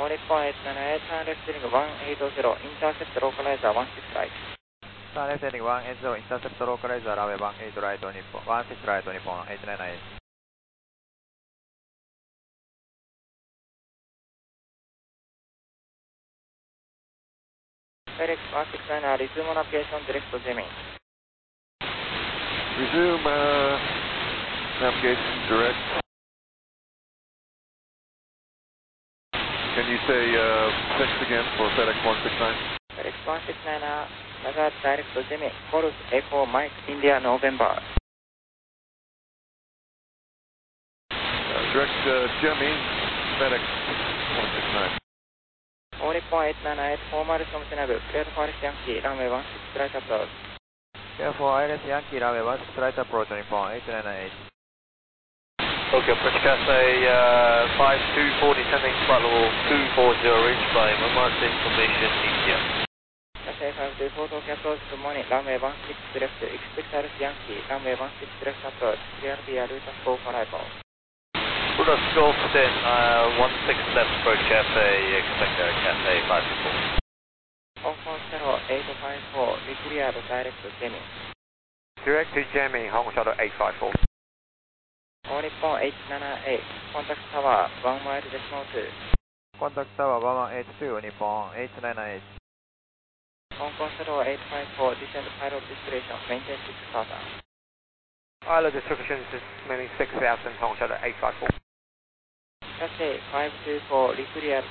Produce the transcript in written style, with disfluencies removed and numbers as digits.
日本878、ターンレフティング180、インターセプトローカライザー16ライト。 ターンレフティング180、インターセプトローカライザーランウェイ18ライト、日本、16ライト、日本、878。 FedEx 169, resume navigation direct to Jimmy. Resume navigation direct. Can you say 6 again for FedEx 169? FedEx 169, Nagat direct to Jimmy. Golf A4 Mike India November. Direct Jimmy, FedEx 169. 日本878、フォーマルスのセナブ、クレアトファーレスヤンキー、ランウェイ16ライトアプローチ。 Careful, ILS Yankee, runway 16 right approach, Nippon 898. Okay, approach Cathay 5240, descending flight level 240, reach by Mumbai Information, India. Cathay 5240, approach, good morning, runway 16 left, expect ILS Yankee, runway 16 left approach, clear the route of go for arrival. Rudolph Golf 10, 16 left approach Cathay, expect Cathay 524. Hong Kong 0854, declared direct to Jimmy. Direct to Jimmy, Hong Kong 854. All Nippon 878, contact tower 1 mile decimal 2. Contact tower 1182, Nippon 898. Hong Kong 0854, descend pilot discretion, maintain 6000. Pilot discretion is maintain 6000, Hong Kong 854. Cathay 524, declared